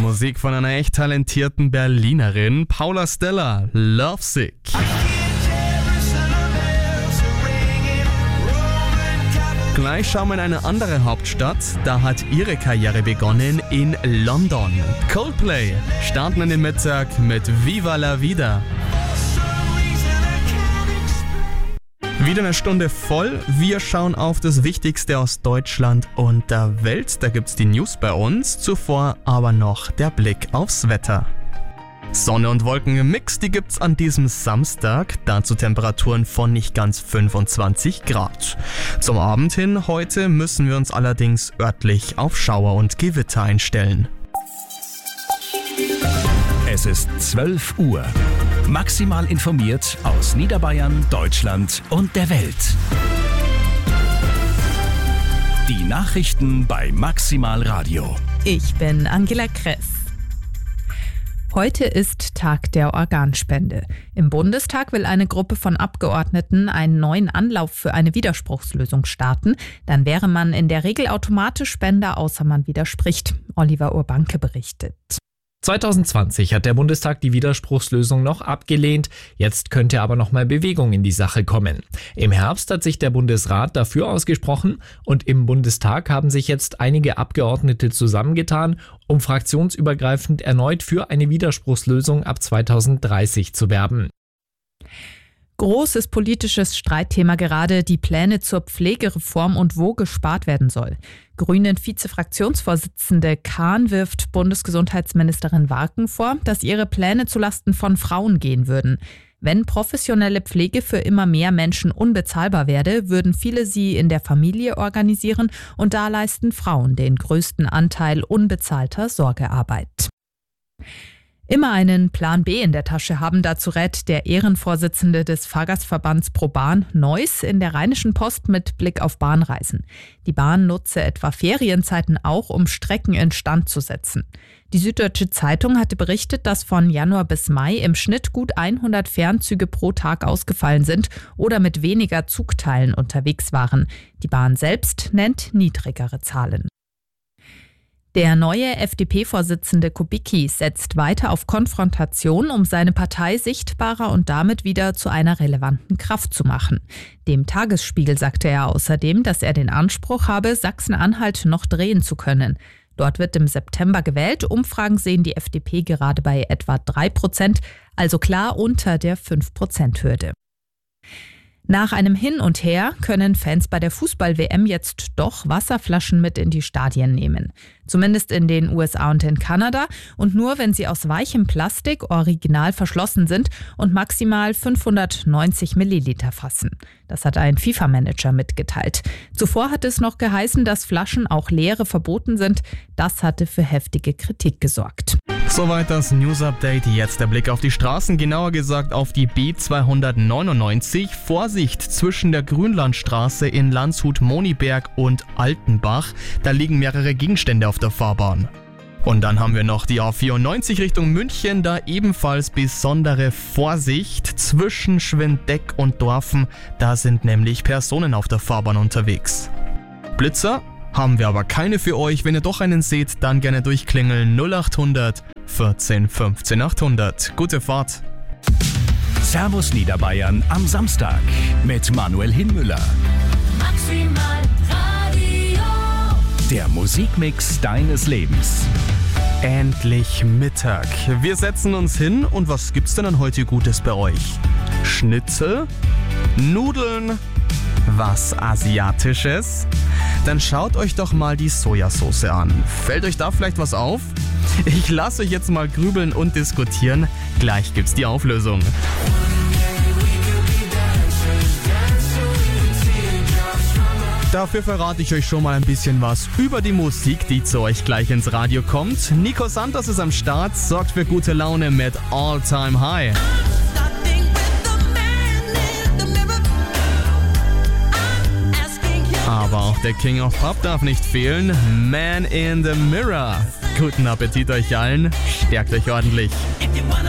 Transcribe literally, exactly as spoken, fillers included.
Musik von einer echt talentierten Berlinerin, Paula Stella, Lovesick. Gleich schauen wir in eine andere Hauptstadt, da hat ihre Karriere begonnen in London. Coldplay starten in den Mittag mit Viva la Vida. Wieder eine Stunde voll. Wir schauen auf das Wichtigste aus Deutschland und der Welt. Da gibt's die News bei uns. Zuvor aber noch der Blick aufs Wetter. Sonne und Wolken im Mix, die gibt's an diesem Samstag. Dazu Temperaturen von nicht ganz fünfundzwanzig Grad. Zum Abend hin heute müssen wir uns allerdings örtlich auf Schauer und Gewitter einstellen. Es ist zwölf Uhr. Maximal informiert aus Niederbayern, Deutschland und der Welt. Die Nachrichten bei Maximal Radio. Ich bin Angela Kress. Heute ist Tag der Organspende. Im Bundestag will eine Gruppe von Abgeordneten einen neuen Anlauf für eine Widerspruchslösung starten. Dann wäre man in der Regel automatisch Spender, außer man widerspricht. Oliver Urbanke berichtet. zwanzig zwanzig hat der Bundestag die Widerspruchslösung noch abgelehnt. Jetzt könnte aber noch mal Bewegung in die Sache kommen. Im Herbst hat sich der Bundesrat dafür ausgesprochen und im Bundestag haben sich jetzt einige Abgeordnete zusammengetan, um fraktionsübergreifend erneut für eine Widerspruchslösung ab zweitausenddreißig zu werben. Großes politisches Streitthema gerade die Pläne zur Pflegereform und wo gespart werden soll. Grünen Vize-Fraktionsvorsitzende Kahn wirft Bundesgesundheitsministerin Warken vor, dass ihre Pläne zulasten von Frauen gehen würden. Wenn professionelle Pflege für immer mehr Menschen unbezahlbar werde, würden viele sie in der Familie organisieren und da leisten Frauen den größten Anteil unbezahlter Sorgearbeit. Immer einen Plan B in der Tasche haben, dazu rät der Ehrenvorsitzende des Fahrgastverbands ProBahn Neuss in der Rheinischen Post mit Blick auf Bahnreisen. Die Bahn nutze etwa Ferienzeiten auch, um Strecken instand zu setzen. Die Süddeutsche Zeitung hatte berichtet, dass von Januar bis Mai im Schnitt gut hundert Fernzüge pro Tag ausgefallen sind oder mit weniger Zugteilen unterwegs waren. Die Bahn selbst nennt niedrigere Zahlen. Der neue F D P-Vorsitzende Kubicki setzt weiter auf Konfrontation, um seine Partei sichtbarer und damit wieder zu einer relevanten Kraft zu machen. Dem Tagesspiegel sagte er außerdem, dass er den Anspruch habe, Sachsen-Anhalt noch drehen zu können. Dort wird im September gewählt. Umfragen sehen die F D P gerade bei etwa drei Prozent, also klar unter der fünf Prozent Hürde. Nach einem Hin und Her können Fans bei der Fußball-W M jetzt doch Wasserflaschen mit in die Stadien nehmen. Zumindest in den U S A und in Kanada und nur, wenn sie aus weichem Plastik original verschlossen sind und maximal fünfhundertneunzig Milliliter fassen. Das hat ein FIFA-Manager mitgeteilt. Zuvor hat es noch geheißen, dass Flaschen auch leere verboten sind. Das hatte für heftige Kritik gesorgt. Soweit das News-Update. Jetzt der Blick auf die Straßen, genauer gesagt auf die B zweihundertneunundneunzig. Vorsicht zwischen der Grünlandstraße in Landshut-Moniberg und Altenbach. Da liegen mehrere Gegenstände auf der Fahrbahn. Und dann haben wir noch die A vierundneunzig Richtung München, da ebenfalls besondere Vorsicht zwischen Schwindeck und Dorfen. Da sind nämlich Personen auf der Fahrbahn unterwegs. Blitzer haben wir aber keine für euch. Wenn ihr doch einen seht, dann gerne durchklingeln null achthundert vierzehn fünfzehn achthundert. Gute Fahrt! Servus Niederbayern am Samstag mit Manuel Hinmüller. Maximal Radio. Der Musikmix deines Lebens. Endlich Mittag. Wir setzen uns hin und was gibt's denn dann heute Gutes bei euch? Schnitzel? Nudeln? Was Asiatisches? Dann schaut euch doch mal die Sojasauce an. Fällt euch da vielleicht was auf? Ich lasse euch jetzt mal grübeln und diskutieren. Gleich gibt's die Auflösung. Dafür verrate ich euch schon mal ein bisschen was über die Musik, die zu euch gleich ins Radio kommt. Nico Santos ist am Start, sorgt für gute Laune mit All Time High. Aber auch der King of Pop darf nicht fehlen. Man in the Mirror. Guten Appetit euch allen. Stärkt euch ordentlich. If you wanna